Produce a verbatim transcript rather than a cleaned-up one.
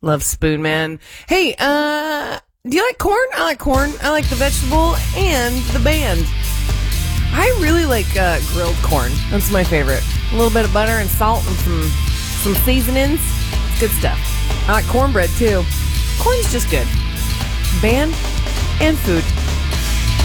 Love Spoon Man. Hey, uh, do you like corn? I like corn. I like the vegetable and the band. I really like uh, grilled corn. That's my favorite. A little bit of butter and salt and some some seasonings. It's good stuff. I like cornbread too. Corn's just good. Band and food.